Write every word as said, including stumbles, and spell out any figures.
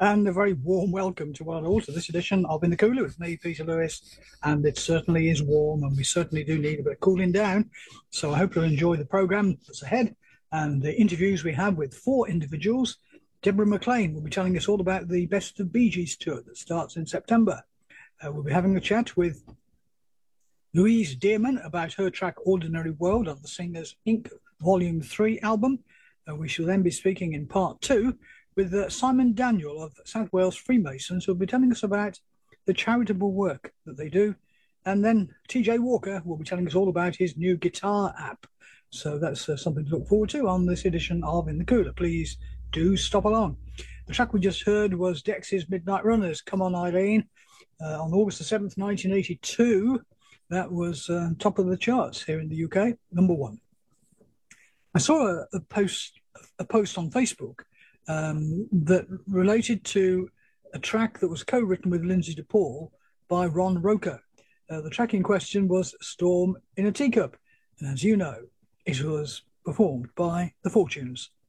and a very warm welcome to one and all to this edition of In the Cooler with me, Peter Lewis. And it certainly is warm, and we certainly do need a bit of cooling down. So I hope you'll enjoy the programme that's ahead and the interviews we have with four individuals. Deborah McLean will be telling us all about the Best of Bee Gees tour that starts in September. Uh, we'll be having a chat with Louise Dearman about her track Ordinary World on the Singers Incorporated. Volume three album. Uh, we shall then be speaking in part two with uh, Simon Daniel of South Wales Freemasons, who will be telling us about the charitable work that they do. And then T J Walker will be telling us all about his new guitar app. So that's uh, something to look forward to on this edition of In the Cooler. Please do stop along. The track we just heard was Dexys Midnight Runners, Come On Eileen, uh, on August the seventh, nineteen eighty-two. That was uh, top of the charts here in the U K, number one. I saw a, a post a post on Facebook um, that related to a track that was co-written with Lindsay DePaul by Ron Roker. Uh, the track in question was Storm in a Teacup. And as you know, it was performed by The Fortunes.